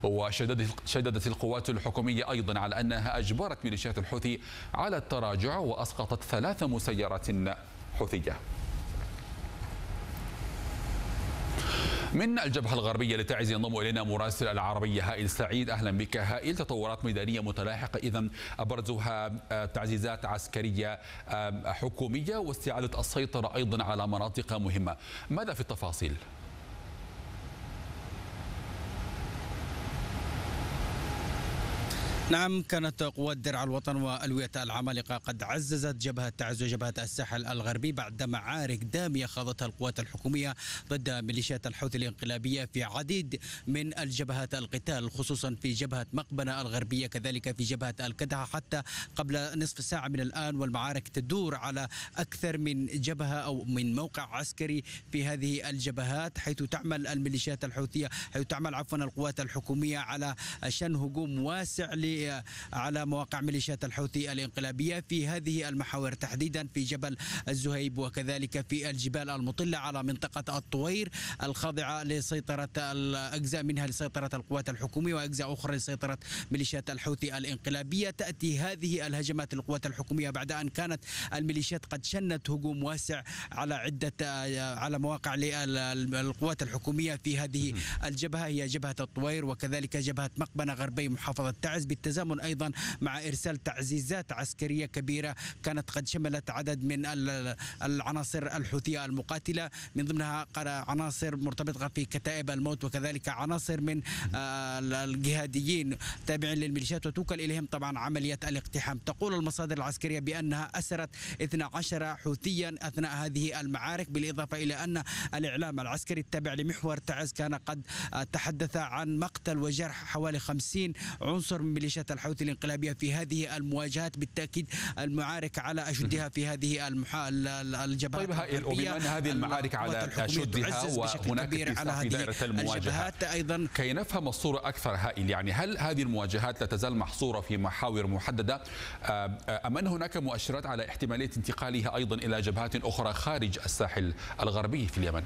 وشددت القوات الحكومية أيضا على أنها أجبرت ميليشيات الحوثي على التراجع وأسقطت 3 مسيرات حوثية. من الجبهة الغربية لتعز ينضم إلينا مراسل العربية هائل سعيد. أهلا بك هائل. تطورات ميدانية متلاحقة إذن أبرزها تعزيزات عسكرية حكومية واستعادة السيطرة أيضا على مناطق مهمة، ماذا في التفاصيل؟ نعم، كانت قوات درع الوطن وألوية العمالقة قد عززت جبهة تعز وجبهة الساحل الغربي بعد معارك دامية خاضتها القوات الحكومية ضد ميليشيات الحوثي الانقلابية في عديد من الجبهات القتال، خصوصا في جبهة مقبنة الغربية، كذلك في جبهة الكدحة حتى قبل نصف ساعة من الآن، والمعارك تدور على أكثر من جبهة أو من موقع عسكري في هذه الجبهات، حيث تعمل الميليشيات الحوثية القوات الحكومية على شن هجوم واسع على مواقع ميليشيات الحوثي الانقلابية في هذه المحاور، تحديدا في جبل الزهيب وكذلك في الجبال المطلة على منطقة الطوير الخاضعة لسيطرة الأجزاء منها لسيطرة القوات الحكومية وأجزاء أخرى لسيطرة ميليشيات الحوثي الانقلابية. تأتي هذه الهجمات للقوات الحكومية بعد أن كانت الميليشيات قد شنت هجوم واسع على مواقع للقوات الحكومية في هذه الجبهة، هي جبهة الطوير وكذلك جبهة مقبنة غربي محافظة تعز، بالتزامن أيضا مع إرسال تعزيزات عسكرية كبيرة كانت قد شملت عدد من العناصر الحوثية المقاتلة، من ضمنها عناصر مرتبطة في كتائب الموت وكذلك عناصر من الجهاديين تابعين للميليشيات وتوكل إليهم طبعا عمليات الاقتحام. تقول المصادر العسكرية بأنها أسرت 12 حوثيا أثناء هذه المعارك، بالإضافة إلى أن الإعلام العسكري التابع لمحور تعز كان قد تحدث عن مقتل وجرح حوالي 50 عنصر من ميليشيات الحوثي الانقلابية في هذه المواجهات. بالتأكيد المعارك على أشدها في هذه الجبهات. طيب هائل، وبما أن هذه المعارك على أشدها وهناك اتساع في دائرة المواجهات أيضا، كي نفهم الصورة أكثر هائل، يعني هل هذه المواجهات لا تزال محصورة في محاور محددة أم أن هناك مؤشرات على احتمالية انتقالها أيضا إلى جبهات أخرى خارج الساحل الغربي في اليمن؟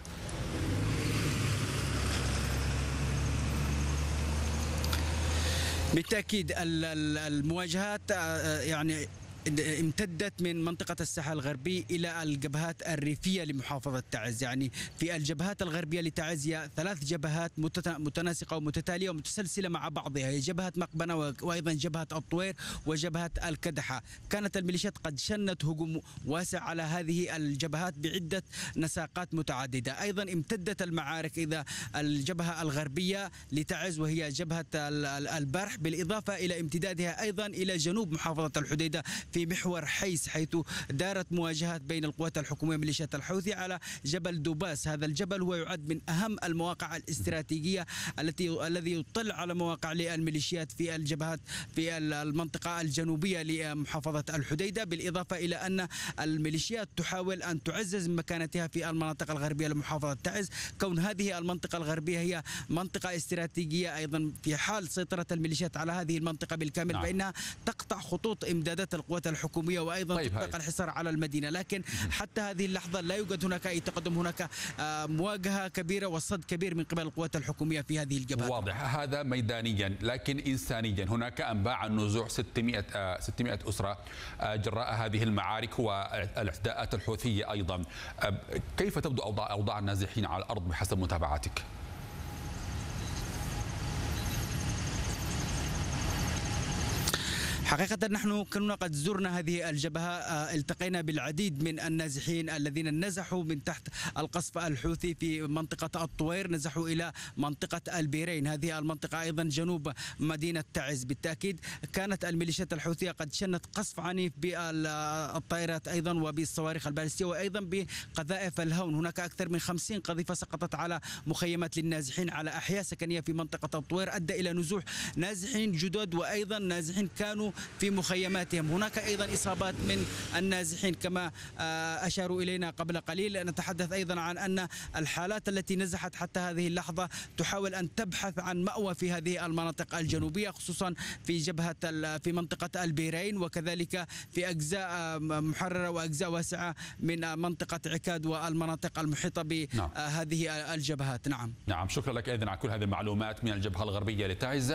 بالتأكيد المواجهات يعني امتدت من منطقة الساحل الغربي إلى الجبهات الريفية لمحافظة تعز. يعني في الجبهات الغربية لتعز هي 3 جبهات متناسقة ومتتالية ومتسلسلة مع بعضها، هي جبهة مقبنة وأيضا جبهة الطوير وجبهة الكدحة. كانت الميليشيات قد شنت هجوم واسع على هذه الجبهات بعدة نساقات متعددة. أيضا امتدت المعارك إذا الجبهة الغربية لتعز وهي جبهة البرح، بالإضافة إلى امتدادها أيضا إلى جنوب محافظة الحديدة في محور حيس، حيث دارت مواجهات بين القوات الحكومية وميليشيات الحوثي على جبل دوباس. هذا الجبل هو يعد من أهم المواقع الاستراتيجية الذي يطل على مواقع للميليشيات في الجبهات في المنطقة الجنوبية لمحافظة الحديدة، بالإضافة إلى أن الميليشيات تحاول أن تعزز من مكانتها في المناطق الغربية لمحافظة تعز، كون هذه المنطقة الغربية هي منطقة استراتيجية أيضا. في حال سيطرة الميليشيات على هذه المنطقة بالكامل فإنها تقطع خطوط إمدادات القوات الحكومية وأيضا تطلق الحصار على المدينة. لكن حتى هذه اللحظة لا يوجد هناك أي تقدم، هناك مواجهة كبيرة وصد كبير من قبل القوات الحكومية في هذه الجبهات. واضح هذا ميدانيا، لكن إنسانيا هناك أنباء عن نزوح 600 أسرة جراء هذه المعارك والاعتداءات الحوثية أيضا. كيف تبدو أوضاع النازحين على الأرض بحسب متابعتك؟ حقيقة نحن كنا قد زرنا هذه الجبهة، التقينا بالعديد من النازحين الذين نزحوا من تحت القصف الحوثي في منطقة الطوير، نزحوا إلى منطقة البيرين، هذه المنطقة أيضا جنوب مدينة تعز. بالتأكيد كانت الميليشيات الحوثية قد شنت قصف عنيف بالطائرات أيضا وبالصواريخ البالستية وأيضا بقذائف الهون. هناك أكثر من 50 قذيفة سقطت على مخيمات للنازحين على أحياء سكنية في منطقة الطوير، أدى إلى نزوح نازحين جدد وأيضا نازحين كانوا في مخيماتهم. هناك أيضا إصابات من النازحين كما أشاروا إلينا قبل قليل. نتحدث أيضا عن أن الحالات التي نزحت حتى هذه اللحظة تحاول أن تبحث عن مأوى في هذه المناطق الجنوبية، خصوصا في منطقة البيرين، وكذلك في أجزاء محررة وأجزاء واسعة من منطقة عكاد والمناطق المحيطة بهذه الجبهات. نعم، شكرا لك إذن على كل هذه المعلومات من الجبهة الغربية لتعز.